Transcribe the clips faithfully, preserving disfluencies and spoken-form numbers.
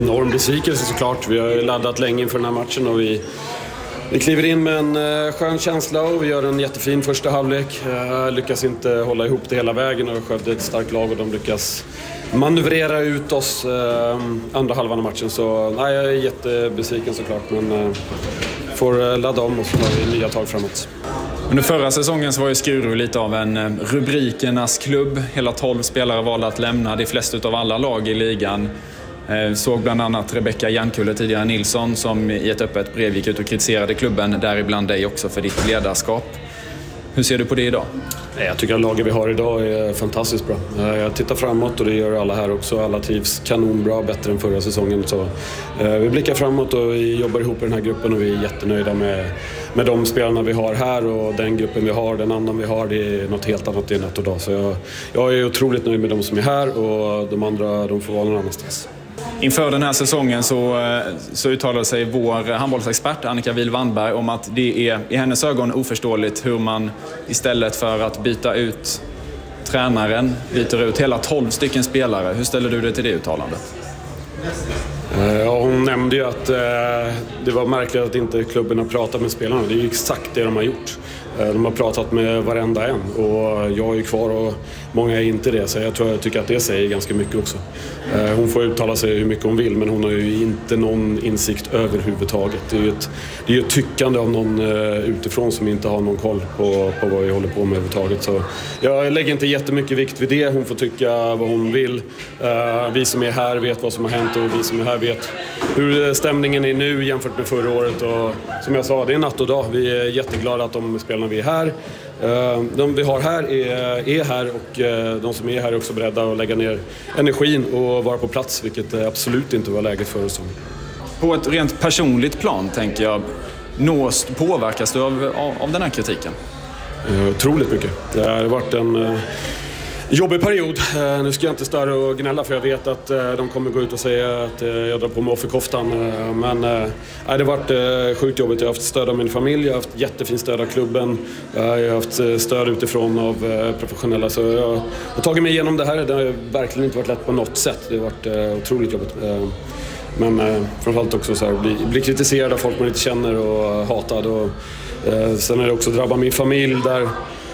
Enorm besvikelse såklart. Vi har laddat länge inför den här matchen och vi, vi kliver in med en uh, skön känsla och vi gör en jättefin första halvlek. Uh, lyckas inte hålla ihop det hela vägen och Skövde är ett starkt lag och de lyckas manövrera ut oss uh, andra halvan av matchen. Så nej, jag är jättebesviken såklart, men uh, får uh, ladda om och så tar vi nya tag framåt. Under förra säsongen så var ju Skuru lite av en rubrikernas klubb. Hela tolv spelare valde att lämna, de flesta av alla lag i ligan. Såg bland annat Rebecka Jankulle, tidigare Nilsson, som i ett öppet brev gick ut och kritiserade klubben, däribland dig också för ditt ledarskap. Hur ser du på det idag? Jag tycker att laget vi har idag är fantastiskt bra. Jag tittar framåt och det gör alla här också. Alla trivs kanonbra, bättre än förra säsongen. Så, eh, vi blickar framåt och vi jobbar ihop i den här gruppen och vi är jättenöjda med, med de spelarna vi har här och den gruppen vi har, den annan vi har. Det är något helt annat i natt och dag. Så jag, jag är otroligt nöjd med de som är här och de andra de får vara någon annanstans. Inför den här säsongen så, så uttalade sig vår handbollsexpert Annika Wihl-Wandberg om att det är i hennes ögon oförståeligt hur man istället för att byta ut tränaren byter ut hela tolv stycken spelare. Hur ställer du dig till det uttalandet? Ja, hon nämnde ju att eh, det var märkligt att inte klubben har pratat med spelarna. Det är ju exakt det de har gjort. De har pratat med varenda en och jag är kvar och många är inte det, så jag tror jag tycker att det säger ganska mycket också. Hon får uttala sig hur mycket hon vill, men hon har ju inte någon insikt överhuvudtaget. Det är ju ett, det är ju ett tyckande av någon utifrån som inte har någon koll på, på vad vi håller på med överhuvudtaget. Så jag lägger inte jättemycket vikt vid det. Hon får tycka vad hon vill. Vi som är här vet vad som har hänt och vi som är här vet hur stämningen är nu jämfört med förra året. Och som jag sa, det är natt och dag. Vi är jätteglada att de spelarna vi är här. De vi har här är, är här och de som är här är också beredda att lägga ner energin och vara på plats, vilket absolut inte var läget för oss. På ett rent personligt plan tänker jag, nås, påverkas du av, av, av den här kritiken? Otroligt mycket. Det har varit en jobbig period. Nu ska jag inte störa och gnälla för jag vet att de kommer gå ut och säga att jag drar på mig offerkoftan. Men nej, det har varit sjukt jobbigt. Jag har haft stöd av min familj, jag har haft jättefint stöd av klubben. Jag har haft stöd utifrån av professionella. Så jag har tagit mig igenom det här. Det har verkligen inte varit lätt på något sätt. Det har varit otroligt jobbigt. Men framförallt också så här, bli, bli kritiserad av folk man inte känner och hatad. Och, sen är det också drabbat min familj där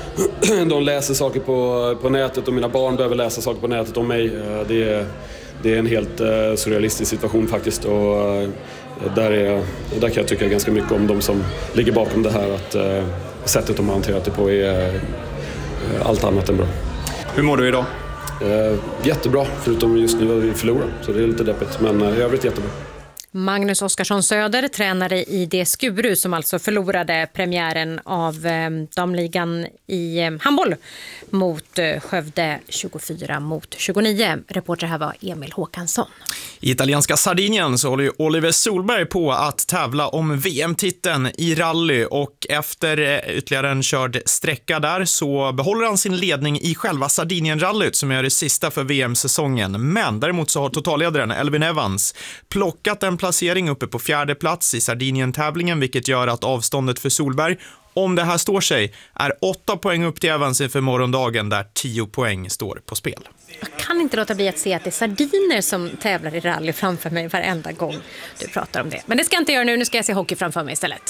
de läser saker på, på nätet och mina barn behöver läsa saker på nätet om mig. Det är, det är en helt uh, surrealistisk situation faktiskt och uh, där, är, där kan jag tycka ganska mycket om de som ligger bakom det här, att uh, sättet de har hanterat det på är uh, allt annat än bra. Hur mår du idag? Uh, jättebra, förutom just nu att vi förlorar, så det är lite deppigt, men uh, i övrigt jättebra. Magnus Oskarsson Söder, tränare i det Skuru som alltså förlorade premiären av eh, damligan i eh, handboll mot eh, Skövde tjugofyra mot tjugonio. Reporter här var Emil Håkansson. I italienska Sardinien så håller ju Oliver Solberg på att tävla om V M-titeln i rally och efter ytterligare en körd sträcka där så behåller han sin ledning i själva Sardinien-rallyt som är det sista för V M-säsongen. Men däremot så har totalledaren Elvin Evans plockat en placering uppe på fjärde plats i Sardinien-tävlingen, vilket gör att avståndet för Solberg, om det här står sig, är åtta poäng upp till Evans inför morgondagen där tio poäng står på spel. Jag kan inte låta bli att se att det är sardiner som tävlar i rally framför mig varenda gång du pratar om det. Men det ska jag inte göra nu, nu ska jag se hockey framför mig istället.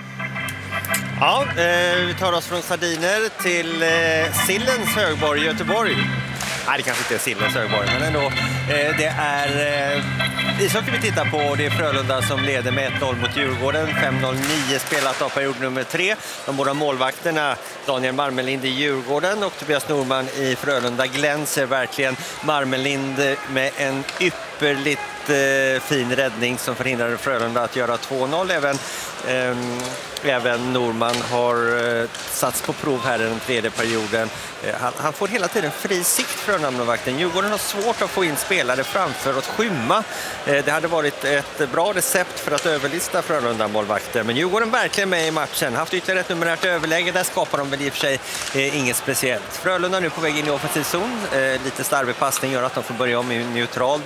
Ja, eh, vi tar oss från Sardiner till eh, Sillens högborg i Göteborg. Nej, det kanske inte är Sillens högborg, men ändå. Eh, det är eh, ishockey vi tittar på och det är Frölunda som leder med ett noll mot Djurgården. fem noll nio spelat av period nummer tre. De båda målvakterna, Daniel Marmelind i Djurgården och Tobias Norman i Frölunda, glänser verkligen. Marmelind med en ypperligt eh, fin räddning som förhindrade Frölunda att göra två noll. Även eh, Även Norman har eh, satts på prov här i den tredje perioden. Eh, han, han får hela tiden fri sikt från namnvakten. Djurgården har svårt att få in spelare framför att skymma. Eh, det hade varit ett bra recept för att överlista Frölunda-målvakter. Men Djurgården verkligen med i matchen. Haft ytterligare ett numerärt överläge. Där skapar de väl i och för sig eh, inget speciellt. Frölunda nu på väg in i offensiv zon. Eh, lite starvig passning gör att de får börja om i neutral del av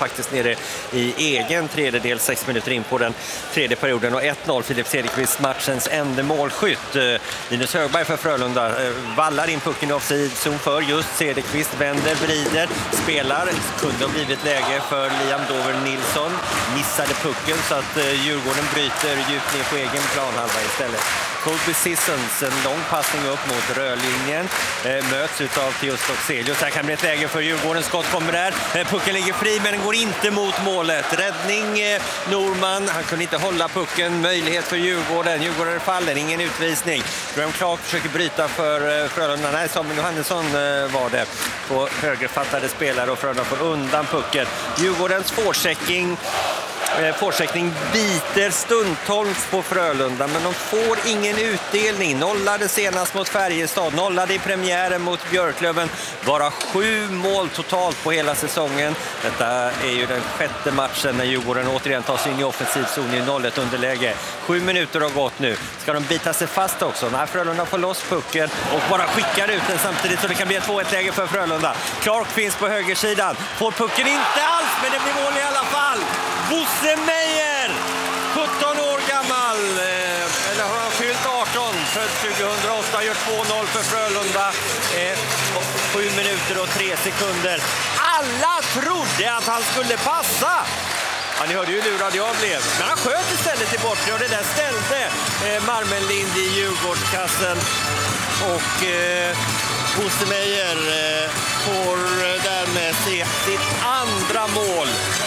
faktiskt nere i egen tredjedel, sex minuter in på den tredje perioden. Och ett noll, Filip Cederqvist, matchens enda målskytt. Linus Högberg för Frölunda vallar in pucken i offside-zon för just Cederqvist, vänder, vrider, spelar. Kunde ha blivit läge för Liam Dover Nilsson. Missade pucken så att Djurgården bryter djupt ner på egen planhalva istället. Colby Sissons, en lång passning upp mot rödlinjen, eh, möts utav Theos Toxelius. Här kan bli ett läge för Djurgården. Skott kommer där. Eh, pucken ligger fri men den går inte mot målet. Räddning eh, Norman. Han kunde inte hålla pucken. Möjlighet för Djurgården. Djurgården faller. Ingen utvisning. Graham Clark försöker bryta för eh, Frölunda. Nej, Samuel Johannesson eh, var det. På högerfattade spelare och Frölunda får undan pucken. Djurgårdens forechecking. Forsäckning biter stundtals på Frölunda, men de får ingen utdelning. Nollade senast mot Färjestad, nollade i premiären mot Björklöven. Bara sju mål totalt på hela säsongen. Detta är ju den sjätte matchen när Djurgården återigen tar sig in i offensivzon i noll ett underläge. Sju minuter har gått nu. Ska de bita sig fast också? När Frölunda får loss pucken och bara skickar ut den samtidigt så det kan bli ett två ett läge för Frölunda. Clark finns på högersidan. Får pucken inte alls, men det blir mål i alla fall. Bosse Meyer, sjutton år gammal, eller har han fyllt arton, född tjugohundraåtta, gör två noll för Frölunda, eh, sju minuter och tre sekunder. Alla trodde att han skulle passa. Ja, ni hörde ju hur lurad jag blev. Men han sköt istället i bortre och det där ställde eh, Marmenlind i Djurgårdskassen. Och eh, Bosse Meyer eh, får därmed se sitt andra mål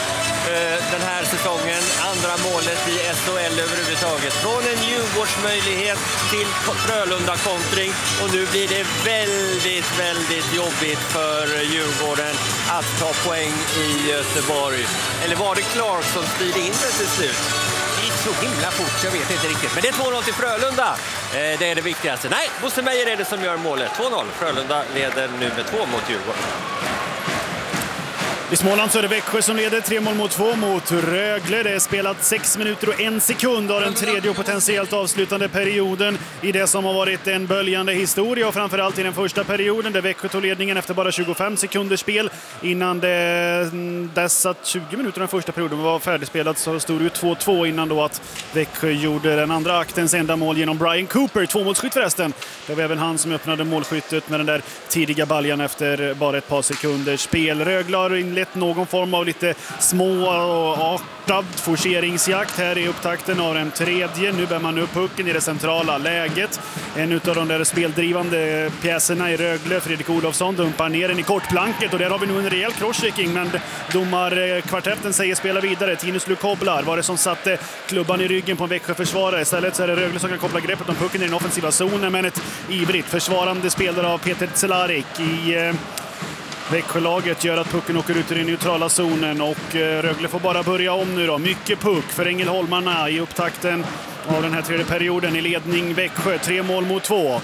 den här säsongen, andra målet i S H L överhuvudtaget. Från en Djurgårdsmöjlighet till Frölunda-kontring och nu blir det väldigt, väldigt jobbigt för Djurgården att ta poäng i Göteborg. Eller var det Clark som styrde in det till slut? Det gick så himla fort, jag vet inte riktigt. Men det är två noll till Frölunda. Det är det viktigaste. Nej, Bosse Meyer är det som gör målet. två noll. Frölunda leder nu med två mot Djurgården. I Småland så är det Växjö som leder tre mål mot två mot Rögle. Det är spelat sex minuter och en sekund av den tredje och potentiellt avslutande perioden i det som har varit en böljande historia och framförallt i den första perioden där Växjö tog ledningen efter bara tjugofem sekunders spel. Innan det, dess att tjugo minuter den första perioden var färdigspelat så stod det två två innan då att Växjö gjorde den andra aktens enda mål genom Brian Cooper, två målskytt förresten. Det var även han som öppnade målskyttet med den där tidiga baljan efter bara ett par sekunders spel. Rögle har inlett någon form av lite små och artad forceringsjakt här i upptakten av den tredje. Nu bär man upp pucken i det centrala läget. En av de där speldrivande pjäserna i Rögle, Fredrik Olofsson, dumpar ner den i kortplanket och där har vi nu en rejäl crosschecking, men domarkvartetten säger spela vidare. Tinus Lukoblar var det som satte klubban i ryggen på en Växjö-försvarare. Istället så är det Rögle som kan koppla greppet om pucken i den offensiva zonen, men ett ivrigt försvarande spelare av Peter Cehlárik i Växjölaget gör att pucken åker ut i den neutrala zonen och Rögle får bara börja om nu då. Mycket puck för Ängelholmarna i upptakten av den här tredje perioden i ledning Växjö. Tre mål mot två.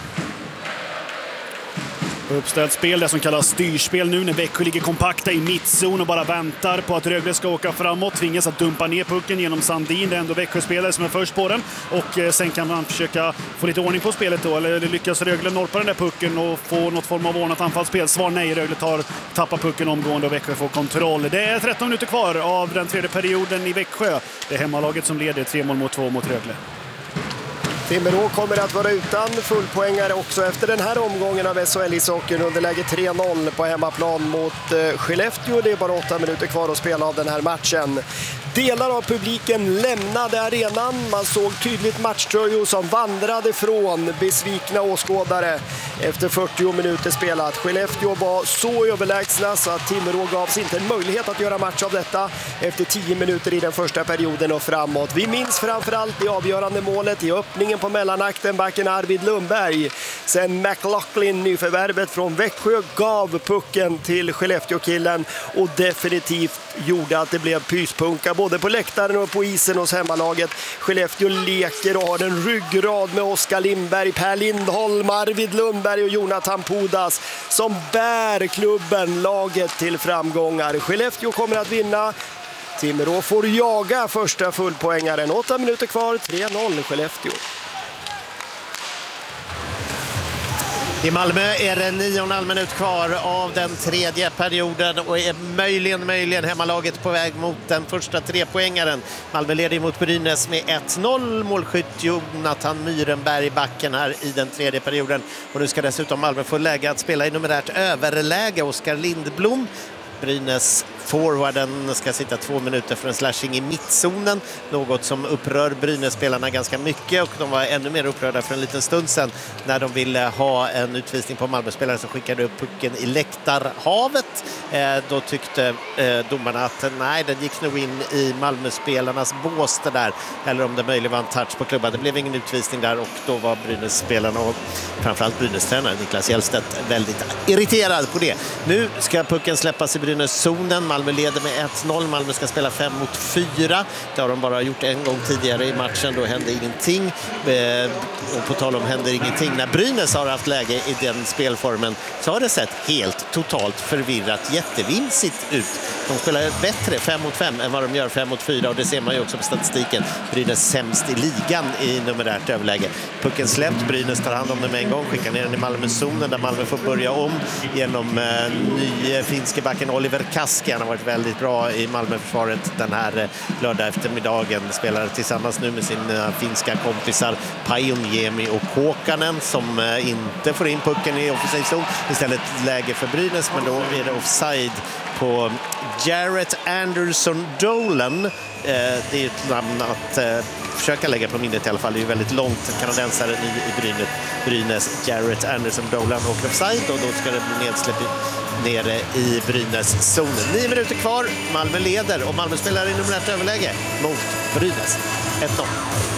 Uppställt spel, det som kallas styrspel nu när Växjö ligger kompakta i mittzon och bara väntar på att Rögle ska åka framåt. Tvingas att dumpa ner pucken genom Sandin. Det är ändå Växjö-spelare som är först på den. Och sen kan man försöka få lite ordning på spelet då. Eller lyckas Rögle norpa den där pucken och få något form av ordnat anfallsspel. Svar nej, Rögle tar, tappar pucken omgående och Växjö får kontroll. Det är tretton minuter kvar av den tredje perioden i Växjö. Det är hemmalaget som leder tre mål mot två mot Rögle. Timrå kommer att vara utan fullpoängare också efter den här omgången av S H L-ishockeyn. Underläge tre noll på hemmaplan mot Skellefteå. Det är bara åtta minuter kvar att spela av den här matchen. Delar av publiken lämnade arenan. Man såg tydligt matchtröjor som vandrade från besvikna åskådare efter fyrtio minuter spelat. Skellefteå var så överlägsna så att Timrå gavs inte en möjlighet att göra match av detta efter tio minuter i den första perioden och framåt. Vi minns framförallt det avgörande målet i öppningen på mellanakten, backen Arvid Lundberg. Sen McLaughlin, nyförvärvet från Växjö, gav pucken till Skellefteå-killen och definitivt gjorde att det blev pyspunka både på läktaren och på isen hos hemmalaget. Skellefteå leker och har en ryggrad med Oskar Lindberg, Per Lindholm, Arvid Lundberg och Jonathan Pudas som bär klubben, laget till framgångar. Skellefteå kommer att vinna. Timrå får jaga första fullpoängaren. åtta minuter kvar, tre noll Skellefteå. I Malmö är det nio och en halv minut kvar av den tredje perioden och är möjligen, möjligen hemmalaget på väg mot den första trepoängaren. Malmö leder mot Brynäs med ett noll. Målskytt Jonathan Myrenberg backen här i den tredje perioden. Och nu ska dessutom Malmö få läge att spela i numerärt överläge. Oskar Lindblom, Brynäs forwarden, ska sitta två minuter för en slashing i mittzonen. Något som upprör Brynäs-spelarna ganska mycket, och de var ännu mer upprörda för en liten stund sedan när de ville ha en utvisning på Malmö-spelare som skickade upp pucken i läktarhavet. Eh, då tyckte eh, domarna att nej, den gick nog in i Malmö-spelarnas bås det där. Eller om det möjligen var en touch på klubban. Det blev ingen utvisning där, och då var Brynäs-spelarna och framförallt Brynäs-tränare Niklas Hjellstedt väldigt irriterad på det. Nu ska pucken släppas i Brynäs-zonen. Malmö leder med ett noll. Malmö ska spela fem mot fyra. Det har de bara gjort en gång tidigare i matchen. Då hände ingenting. Och på tal om händer ingenting. När Brynäs har haft läge i den spelformen så har det sett helt totalt förvirrat jättevinsigt ut. De spelar bättre fem mot fem än vad de gör fem mot fyra. Och det ser man ju också på statistiken. Brynäs sämst i ligan i numerärt överläge. Pucken släppt. Brynäs tar hand om den med en gång. Skickar ner den i Malmö-zonen där Malmö får börja om genom eh, nye finske backen Oliver Kaski. Han har varit väldigt bra i Malmöförsvaret den här lördag eftermiddagen. Spelar tillsammans nu med sina finska kompisar Pajuniemi och Kåkanen, som inte får in pucken i offensiv zon. Istället läge för Brynäs, men då är det offside på Jarrett Anderson Dolan. Det är ett namn att försöka lägga på minnet i alla fall. Det är ju väldigt långt, kanadensare i Brynäs. Brynäs Jarrett Anderson Dolan och offside, och då ska det bli nedsläpp nere i Brynäs-zonen. Nio minuter kvar, Malmö leder och Malmö spelar i numerärt överläge mot Brynäs. ett noll.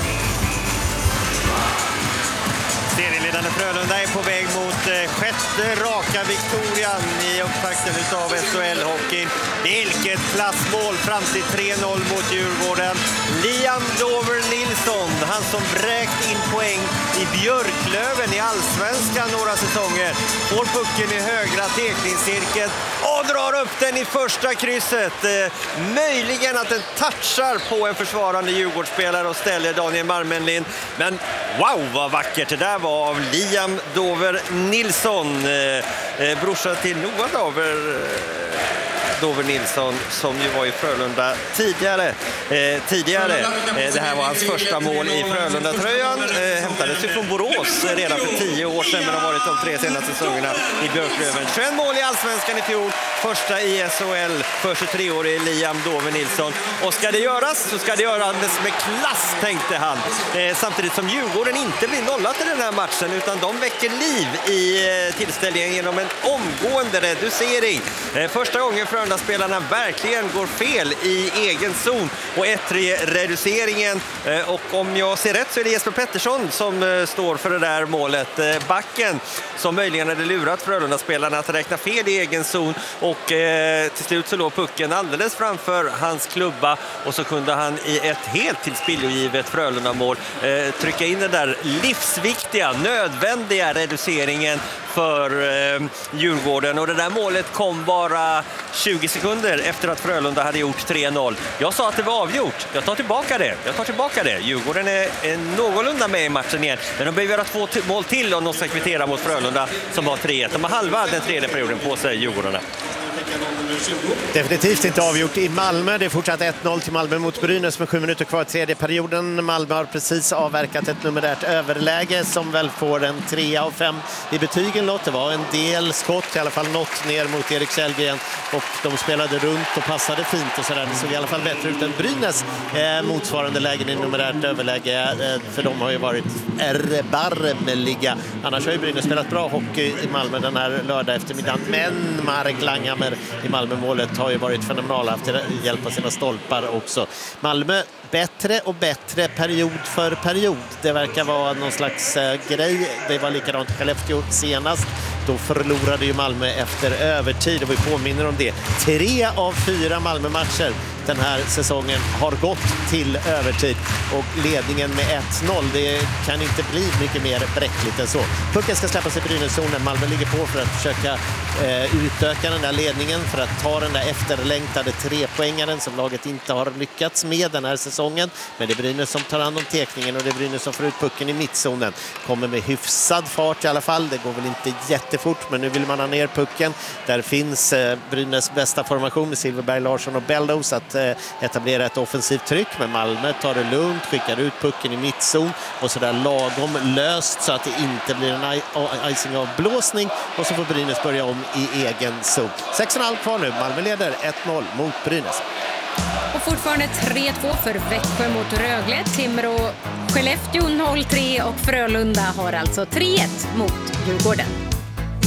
Serienledande Frölunda är på väg mot eh, sjätte raka Victorian i upptakten utav S H L-hockeyn. Vilket klassmål fram till tre noll mot Djurgården. Liam Dover Nilsson, han som bräkt in poäng i Björklöven i Allsvenskan några säsonger, får pucken i högra teckningscirkeln och drar upp den i första krysset. Eh, möjligen att den touchar på en försvarande Djurgårdsspelare och ställer Daniel Marmenlind. Men wow, vad vackert det där var av Liam Dover Nilsson, eh, eh, brorsa till Noah Dover eh, Dover Nilsson, som ju var i Frölunda tidigare. Eh, tidigare. Eh, det här var hans första mål i Frölunda-tröjan. Eh, hämtades ju från Borås redan för tio år sedan, men har varit de tre senaste säsongerna i Björklöven. tjugoett mål i Allsvenskan i fjol, första i S H L för tjugotre-årig Liam Dover Nilsson. Och ska det göras så ska det göras med klass, tänkte han. Eh, samtidigt som Djurgården inte blir nollat i den här matchen, utan de väcker liv i eh, tillställningen genom en omgående reducering. Eh, första gången Frölunda spelarna verkligen går fel i egen zon och ett tre reduceringen, och om jag ser rätt så är det Jesper Pettersson som står för det där målet. Backen som möjligen hade lurat Frölunda-spelarna att räkna fel i egen zon, och eh, till slut så låg pucken alldeles framför hans klubba, och så kunde han i ett helt tillspillogivet Frölunda-mål eh, trycka in den där livsviktiga, nödvändiga reduceringen för eh, Djurgården. Och det där målet kom bara tjugo sekunder efter att Frölunda hade gjort tre noll. Jag sa att det var avgjort. Jag tar tillbaka det. Jag tar tillbaka det. Djurgården är, är någorlunda med i matchen igen. Men de behöver göra två t- mål till om de ska kvittera mot Frölunda som har tre ett. De har halva den tredje perioden på sig, Djurgårdarna. Definitivt inte avgjort i Malmö. Det är fortsatt ett noll till Malmö mot Brynäs med sju minuter kvar i tredje perioden. Malmö har precis avverkat ett numerärt överläge som väl får en tre av fem i betygen. Det var en del skott, i alla fall något ner mot Erik Källgren, och de spelade runt och passade fint och sådär. Det såg i alla fall bättre ut än Brynäs eh, motsvarande lägen i numerärt överläge, eh, för de har ju varit erbarmeliga. Annars har ju Brynäs spelat bra hockey i Malmö den här lördag eftermiddagen, men Marek Langhammer i Malmö-målet har ju varit fenomenal, haft hjälp av sina stolpar också. Malmö bättre och bättre period för period. Det verkar vara någon slags eh, grej. Det var likadant i Skellefteå senast. Då förlorade ju Malmö efter övertid, och vi påminner om det. Tre av fyra Malmö-matcher den här säsongen har gått till övertid. Och ledningen med ett noll, det kan inte bli mycket mer bräckligt än så. Pucken ska släppas i Brynäszonen. Malmö ligger på för att försöka eh, utöka den där ledningen, för att ta den där efterlängtade trepoängaren som laget inte har lyckats med den här säsongen. Men det är Brynäs som tar hand om tekningen och det är Brynäs som får ut pucken i mittzonen. Kommer med hyfsad fart i alla fall. Det går väl inte jättefort, men nu vill man ha ner pucken. Där finns eh, Brynäs bästa formation med Silverberg, Larsson och Bellows att eh, etablera ett offensivt tryck. Men Malmö tar det lugnt, skickar ut pucken i mittzon och så där lagom löst så att det inte blir en icing av blåsning, och så får Brynäs börja om i egen zon. sex och en halv kvar nu. Malmö leder ett noll mot Brynäs. Och fortfarande tre två för Växjö mot Rögle. Timrå, Skellefteå noll tre och Frölunda har alltså tre ett mot Djurgården.